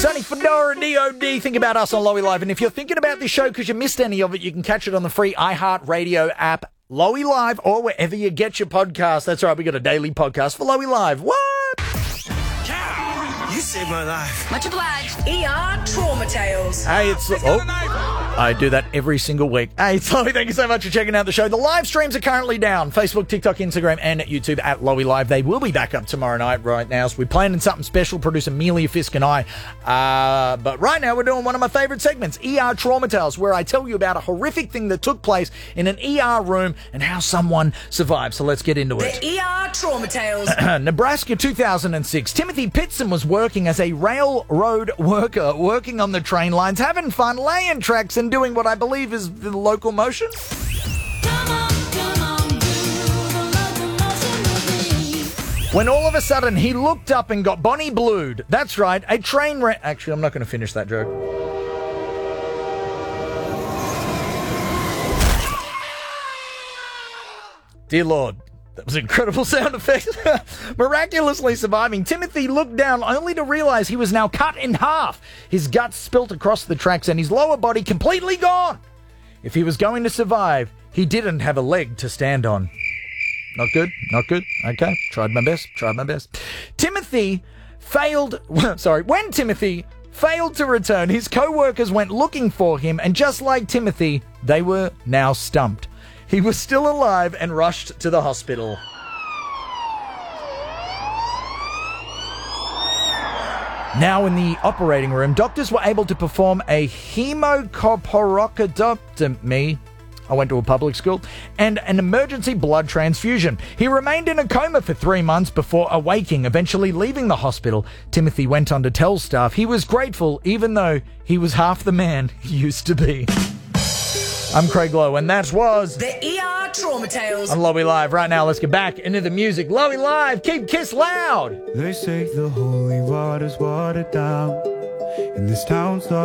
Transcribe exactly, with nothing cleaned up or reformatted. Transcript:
Sonny Fedora, D O D. Think about us on Lowy Live. And if you're thinking about this show because you missed any of it, you can catch it on the free iHeartRadio app, Lowy Live, or wherever you get your podcast. That's right, we got a daily podcast for Lowy Live. What? You saved my life. Much obliged. E R Trauma Tales. Hey, it's... Oh, I do that every single week. Hey, it's Lowy. Thank you so much for checking out the show. The live streams are currently down. Facebook, TikTok, Instagram, and at YouTube at Lowy Live. They will be back up tomorrow night right now. So we're planning something special, producer Amelia Fisk and I. Uh, but right now we're doing one of my favourite segments, E R Trauma Tales, where I tell you about a horrific thing that took place in an E R room and how someone survived. So let's get into it. The E R Trauma Tales. Nebraska two thousand six. Timothy Pitson was working as a railroad worker, working on the train lines, having fun, laying tracks, and doing what I believe is the locomotion. Come on, come on, do the locomotion with me. When all of a sudden he looked up and got Bonnie Blued. That's right, a train wreck. Actually, I'm not going to finish that joke. Dear Lord. That was incredible sound effect. Miraculously surviving, Timothy looked down only to realize he was now cut in half. His guts spilt across the tracks and his lower body completely gone. If he was going to survive, he didn't have a leg to stand on. Not good, not good. Okay, tried my best, tried my best. Timothy failed, sorry, when Timothy failed to return, his co-workers went looking for him, and just like Timothy, they were now stumped. He was still alive and rushed to the hospital. Now in the operating room, doctors were able to perform a hemochromatomy. I went to a public school, and an emergency blood transfusion. He remained in a coma for three months before awaking, eventually leaving the hospital. Timothy went on to tell staff he was grateful, even though he was half the man he used to be. I'm Craig Lowe, and that was The E R Trauma Tales. on Lowy Live. Right now, let's get back into the music. Lowy Live, keep Kiss loud. They say the holy water's watered down, and this town's not